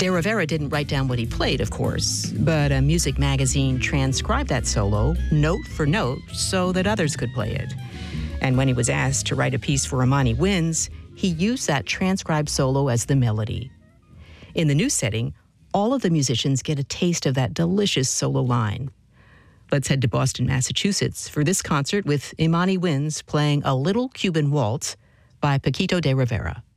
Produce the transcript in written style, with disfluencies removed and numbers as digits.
De Rivera didn't write down what he played, of course, but a music magazine transcribed that solo note for note so that others could play it. And when he was asked to write a piece for Imani Winds, he used that transcribed solo as the melody. In the new setting, all of the musicians get a taste of that delicious solo line. Let's head to Boston, Massachusetts for this concert with Imani Winds playing A Little Cuban Waltz by Paquito de Rivera.